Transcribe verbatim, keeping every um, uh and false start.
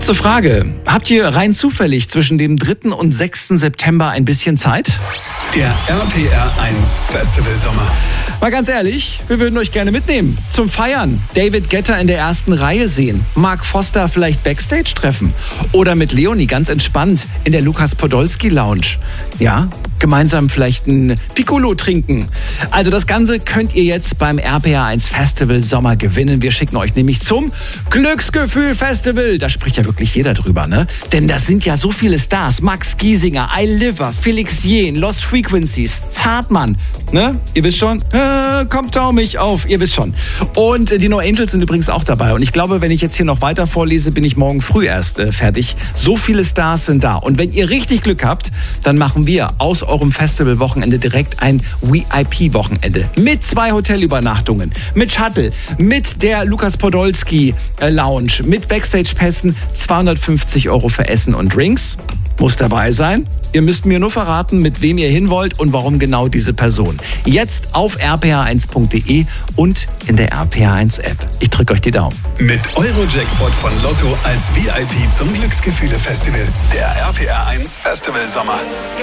Kurze Frage. Habt ihr rein zufällig zwischen dem dritten und sechsten September ein bisschen Zeit? Der R P R eins Festival Sommer. Mal ganz ehrlich, wir würden euch gerne mitnehmen. Zum Feiern. David Guetta in der ersten Reihe sehen. Mark Foster vielleicht Backstage treffen. Oder mit Leonie ganz entspannt in der Lukas Podolski Lounge. Ja, gemeinsam vielleicht ein Piccolo trinken. Also das Ganze könnt ihr jetzt beim R P R eins Festival Sommer gewinnen. Wir schicken euch nämlich zum Glücksgefühl Festival. Da spricht ja wirklich jeder drüber, ne? Denn das sind ja so viele Stars. Max Giesinger, I Liver, Felix Jähn, Lost Frequencies, Zartmann. Ne? Ihr wisst schon, äh, kommt tau mich auf, ihr wisst schon. Und äh, die No Angels sind übrigens auch dabei. Und ich glaube, wenn ich jetzt hier noch weiter vorlese, bin ich morgen früh erst äh, fertig. So viele Stars sind da. Und wenn ihr richtig Glück habt, dann machen wir aus eurem Festivalwochenende direkt ein V I P-Wochenende. Mit zwei Hotelübernachtungen, mit Shuttle, mit der Lukas Podolski äh, Lounge, mit Backstage-Pässen, zweihundertfünfzig Euro für Essen und Drinks. Muss dabei sein. Ihr müsst mir nur verraten, mit wem ihr hin wollt und warum genau diese Person. Jetzt auf r p r eins punkt d e und in der R P R eins App. Ich drücke euch die Daumen. Mit Eurojackpot von Lotto als V I P zum Glücksgefühle Festival. Der R P R eins Festival Sommer.